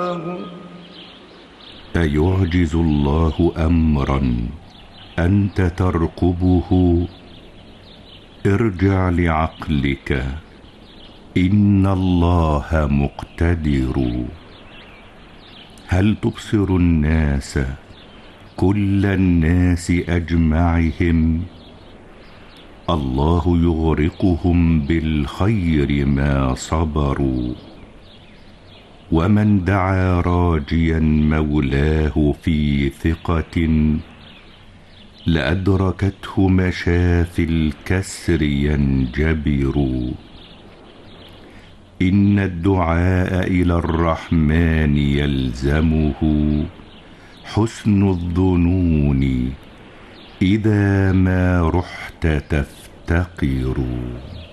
الله. أيعجز الله أمرا أنت ترقبه؟ ارجع لعقلك، إن الله مقتدر. هل تبصر الناس كل الناس أجمعهم؟ الله يغرقهم بالخير ما صبروا. ومن دعا راجيا مولاه في ثقة لأدركته مشافي الكسر ينجبر. إن الدعاء إلى الرحمن يلزمه حسن الظنون إذا ما رحت تفتقر.